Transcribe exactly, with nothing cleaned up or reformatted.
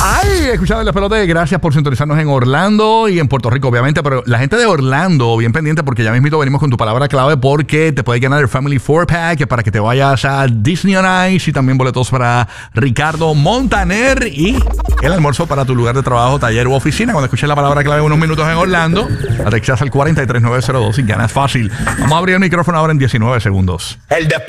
Ay, escuchado el despelote, gracias por sintonizarnos en Orlando y en Puerto Rico, obviamente, pero la gente de Orlando, bien pendiente, porque ya mismito venimos con tu palabra clave, porque te puedes ganar el Family four pack para que te vayas a Disney on Ice y también boletos para Ricardo Montaner y el almuerzo para tu lugar de trabajo, taller u oficina. Cuando escuches la palabra clave unos minutos en Orlando, la textas al cuatro tres nueve cero dos y ganas fácil. Vamos a abrir el micrófono ahora en diecinueve segundos. El